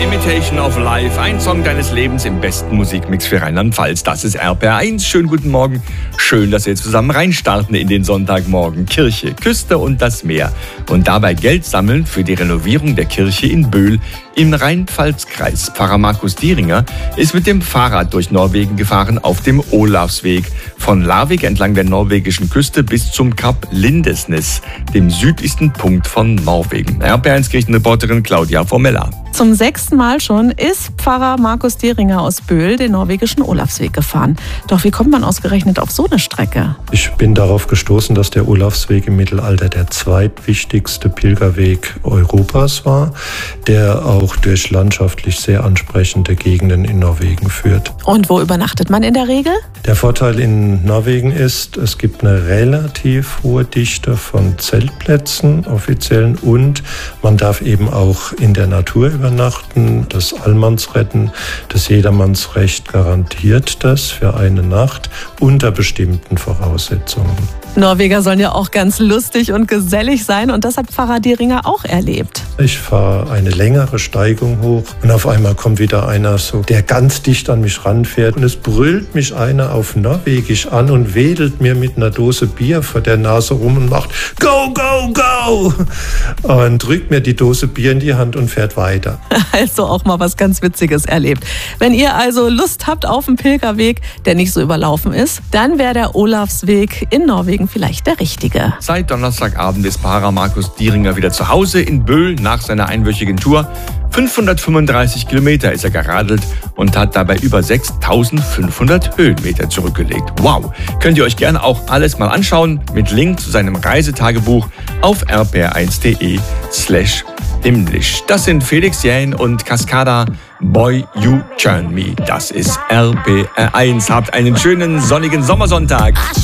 Imitation of Life, ein Song deines Lebens im besten Musikmix für Rheinland-Pfalz. Das ist RPR1. Schönen guten Morgen. Schön, dass wir zusammen reinstarten in den Sonntagmorgen. Kirche, Küste und das Meer. Und dabei Geld sammeln für die Renovierung der Kirche in Böhl im Rhein-Pfalz-Kreis. Pfarrer Markus Dieringer ist mit dem Fahrrad durch Norwegen gefahren auf dem Olavsweg. Von Larvik entlang der norwegischen Küste bis zum Kap Lindesnes, dem südlichsten Punkt von Norwegen. RPR1-Kirchenreporterin Claudia Formella. Zum 6. Mal schon ist Pfarrer Markus Dieringer aus Böhl den norwegischen Olavsweg gefahren. Doch wie kommt man ausgerechnet auf so eine Strecke? Ich bin darauf gestoßen, dass der Olavsweg im Mittelalter der zweitwichtigste Pilgerweg Europas war, der auch durch landschaftlich sehr ansprechende Gegenden in Norwegen führt. Und wo übernachtet man in der Regel? Der Vorteil in Norwegen ist, es gibt eine relativ hohe Dichte von Zeltplätzen, offiziellen, und man darf eben auch in der Natur übernachten. Das Allmannsretten, das Jedermannsrecht garantiert das für eine Nacht unter bestimmten Voraussetzungen. Norweger sollen ja auch ganz lustig und gesellig sein, und das hat Pfarrer Dieringer auch erlebt. Ich fahre eine längere Steigung hoch und auf einmal kommt wieder einer, so, der ganz dicht an mich ranfährt, und es brüllt mich einer auf Norwegisch an und wedelt mir mit einer Dose Bier vor der Nase rum und macht Go, go, go! Und drückt mir die Dose Bier in die Hand und fährt weiter. Also auch mal was ganz Witziges erlebt. Wenn ihr also Lust habt auf einen Pilgerweg, der nicht so überlaufen ist, dann wäre der Olavsweg in Norwegen vielleicht der richtige. Seit Donnerstagabend ist Pfarrer Markus Dieringer wieder zu Hause in Böhl nach seiner einwöchigen Tour. 535 Kilometer ist er geradelt und hat dabei über 6.500 Höhenmeter zurückgelegt. Wow! Könnt ihr euch gerne auch alles mal anschauen mit Link zu seinem Reisetagebuch auf rpr1.de/himmlisch. Das sind Felix Jähn und Cascada, Boy You Turn Me. Das ist RPR1. Habt einen schönen sonnigen Sommersonntag.